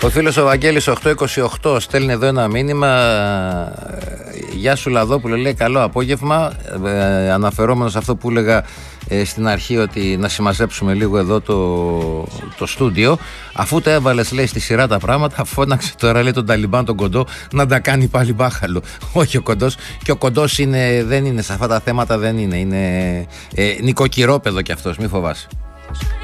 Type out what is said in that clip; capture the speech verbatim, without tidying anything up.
Ο φίλος ο Βαγγέλης οκτώ είκοσι οκτώ στέλνει εδώ ένα μήνυμα. Γεια σου Λαδόπουλο, λέει καλό απόγευμα. ε, Αναφερόμενο σε αυτό που έλεγα ε, στην αρχή, ότι να συμμαζέψουμε λίγο εδώ το, το στούντιο. Αφού τα έβαλες, λέει, στη σειρά τα πράγματα, φώναξε τώρα, λέει, τον Ταλιμπάν τον Κοντό να τα κάνει πάλι μπάχαλο. Όχι ο Κοντός. Και ο Κοντός είναι, δεν είναι σε αυτά τα θέματα, δεν είναι. Είναι ε, νοικοκυρόπεδο κι αυτός, μη φοβάσαι.